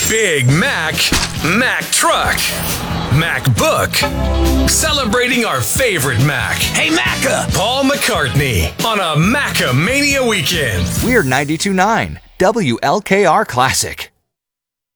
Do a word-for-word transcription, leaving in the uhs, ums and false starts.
Big Mac, Mac Truck, MacBook. Celebrating our favorite Mac. Hey, Macca! Paul McCartney on a Macca Mania weekend. We're ninety-two point nine W L K R Classic.